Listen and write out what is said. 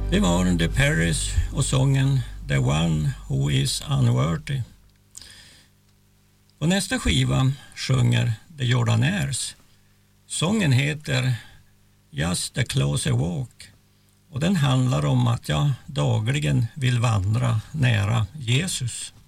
Det var The Perrys och sången The One Who Is Unworthy. På nästa skiva sjunger The Jordanaires. Sången heter Just a Closer Walk och den handlar om att jag dagligen vill vandra nära Jesus.